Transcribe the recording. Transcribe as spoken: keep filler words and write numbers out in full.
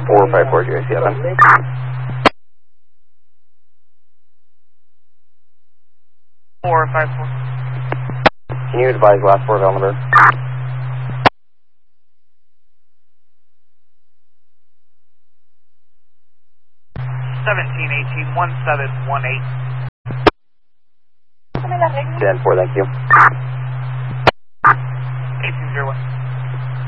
four five four J seven. four five four. Can you advise last four on the bird? seventeen eighteen one seven one eight. ten four, thank you.